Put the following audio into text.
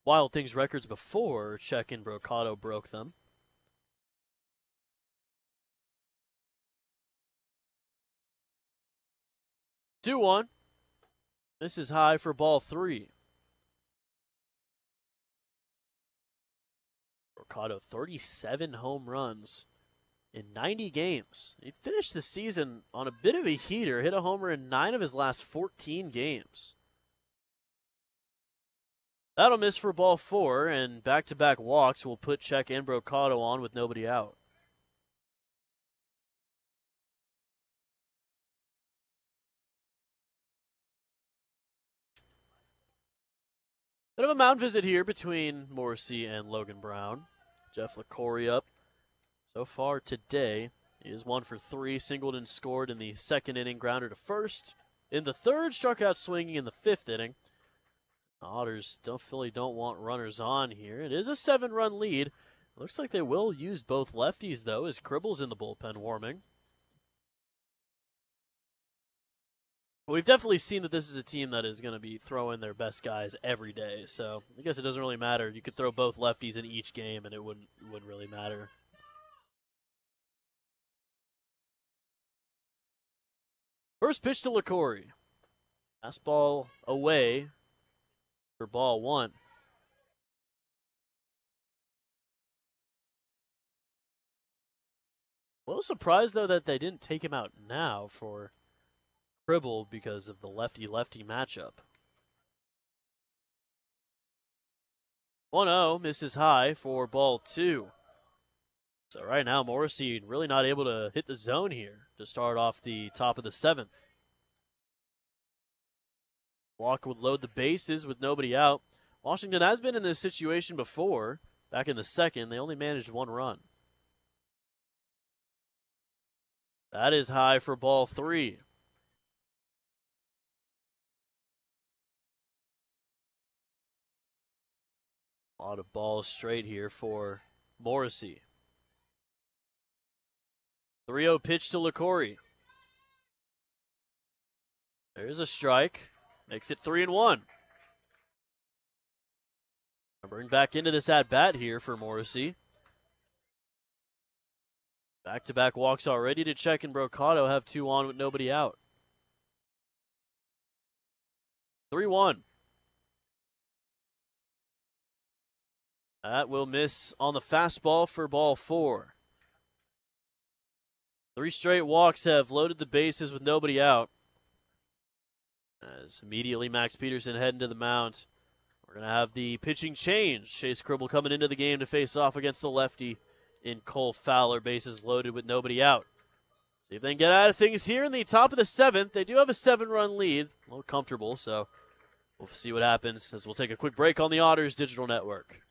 Wild Things records before Cech and Brocato broke them. Two one. This is high for ball 3. Brocato, 37 home runs in 90 games. He finished the season on a bit of a heater, hit a homer in 9 of his last 14 games. That'll miss for ball 4, and back-to-back walks will put Cech and Brocato on with nobody out. Bit of a mound visit here between Morrissey and Logan Brown. Jeff LaCorey up so far today. He is 1 for 3, singled and scored in the second inning, grounder to first. In the third, struck out swinging in the 5th inning. The Otters really don't want runners on here. It is a 7-run lead. Looks like they will use both lefties, though, as Cribble's in the bullpen warming. We've definitely seen that this is a team that is going to be throwing their best guys every day, so I guess it doesn't really matter. You could throw both lefties in each game, and it wouldn't really matter. First pitch to LaCorey. Fastball away for ball 1. A little surprised, though, that they didn't take him out now for Cribble because of the lefty-lefty matchup. 1-0, misses high for ball 2. So right now, Morrissey really not able to hit the zone here to start off the top of the 7th. Walker would load the bases with nobody out. Washington has been in this situation before. Back in the 2nd, they only managed 1 run. That is high for ball 3. A lot of balls straight here for Morrissey. 3-0 pitch to LaCorey. There's a strike. Makes it 3-1. Bring back into this at-bat here for Morrissey. Back-to-back walks already to Cech and Brocato have 2 on with nobody out. 3-1. That will miss on the fastball for ball 4. 3 straight walks have loaded the bases with nobody out. As immediately Max Peterson heading to the mound. We're going to have the pitching change. Chase Cribble coming into the game to face off against the lefty in Cole Fowler. Bases loaded with nobody out. See if they can get out of things here in the top of the 7th. They do have a 7-run lead. A little comfortable, so we'll see what happens as we'll take a quick break on the Otters Digital Network.